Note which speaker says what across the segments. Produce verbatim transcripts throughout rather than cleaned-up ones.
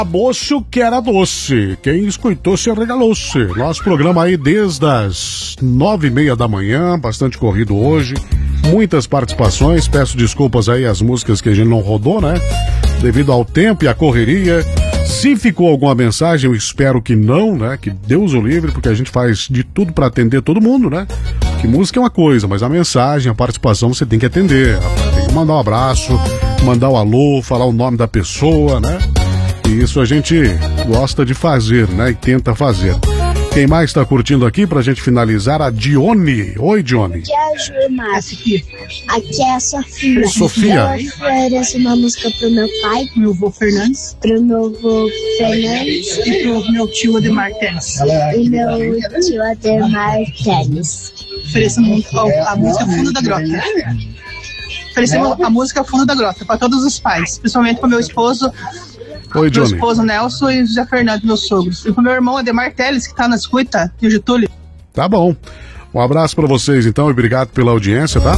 Speaker 1: Moço que era doce, quem escutou se regalou-se. Nosso programa aí desde as nove e meia da manhã, bastante corrido hoje, muitas participações, peço desculpas aí às músicas que a gente não rodou, né? Devido ao tempo e à correria. Se ficou alguma mensagem, eu espero que não, né? Que Deus o livre, porque a gente faz de tudo pra atender todo mundo, né? Que música é uma coisa, mas a mensagem, a participação você tem que atender. Tem que mandar um abraço, mandar um alô, falar o nome da pessoa, né? E isso a gente gosta de fazer, né? E tenta fazer. Quem mais está curtindo aqui pra gente finalizar? A Dione. Oi, Dione.
Speaker 2: Aqui é a Jurma. Aqui é a Sofia.
Speaker 1: Sofia.
Speaker 2: Eu ofereço uma música pro meu pai,
Speaker 3: Pro meu avô Fernandes
Speaker 2: pro meu avô Fernandes
Speaker 3: e pro meu tio Ademar Teles.
Speaker 2: e meu tio Ademar Teles.
Speaker 3: Oferecemos a música Fundo da Grota. Oferecemos a música Fundo da Grota para todos os pais, principalmente para meu esposo,
Speaker 1: Oi,
Speaker 3: meu
Speaker 1: Johnny.
Speaker 3: esposo Nelson e José Fernando, meus sogros. E pro meu irmão Ademar Teles, que tá na escuta, e o Getúlio.
Speaker 1: Tá bom. Um abraço pra vocês então e obrigado pela audiência, tá?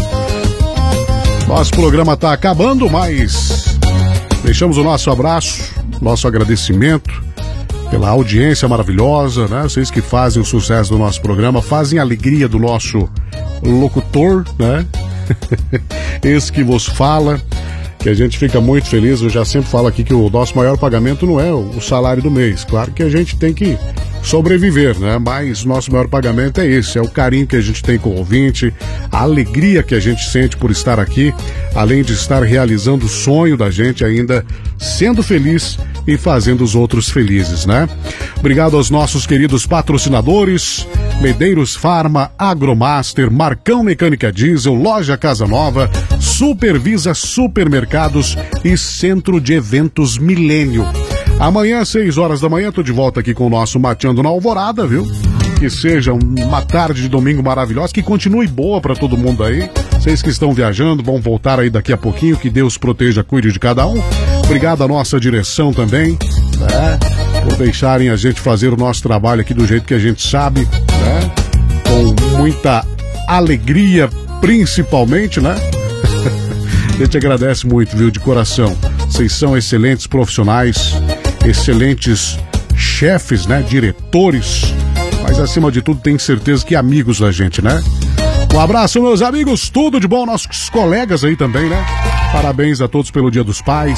Speaker 1: Nosso programa tá acabando, mas deixamos o nosso abraço, nosso agradecimento pela audiência maravilhosa, né? Vocês que fazem o sucesso do nosso programa, fazem a alegria do nosso locutor, né? Esse que vos fala, que a gente fica muito feliz. Eu já sempre falo aqui que o nosso maior pagamento não é o salário do mês. Claro que a gente tem que sobreviver, né? Mas nosso maior pagamento é esse, é o carinho que a gente tem com o ouvinte, a alegria que a gente sente por estar aqui, além de estar realizando o sonho da gente ainda, sendo feliz e fazendo os outros felizes, né? Obrigado aos nossos queridos patrocinadores, Medeiros Farma, Agromaster, Marcão Mecânica Diesel, Loja Casa Nova, Supervisa Supermercados e Centro de Eventos Milênio. Amanhã, às seis horas da manhã, tô de volta aqui com o nosso Mateando na Alvorada, viu? Que seja uma tarde de domingo maravilhosa, que continue boa pra todo mundo aí. Vocês que estão viajando, vão voltar aí daqui a pouquinho, que Deus proteja, cuide de cada um. Obrigado à nossa direção também, né? Por deixarem a gente fazer o nosso trabalho aqui do jeito que a gente sabe, né? Com muita alegria, principalmente, né? A gente agradece muito, viu, de coração. Vocês são excelentes profissionais, excelentes chefes, né, diretores, mas acima de tudo tenho certeza que amigos da gente, né? Um abraço, meus amigos, tudo de bom, nossos colegas aí também, né? Parabéns a todos pelo Dia dos Pais.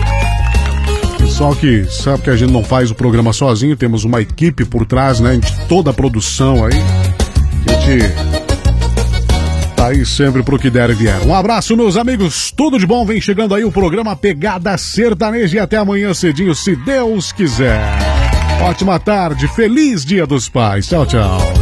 Speaker 1: Pessoal que sabe que a gente não faz o programa sozinho, temos uma equipe por trás, né, de toda a produção aí. A gente tá aí sempre pro que der e vier. Um abraço, meus amigos, tudo de bom, vem chegando aí o programa Pegada Sertaneja e até amanhã cedinho, se Deus quiser. Ótima tarde, feliz Dia dos Pais, tchau, tchau.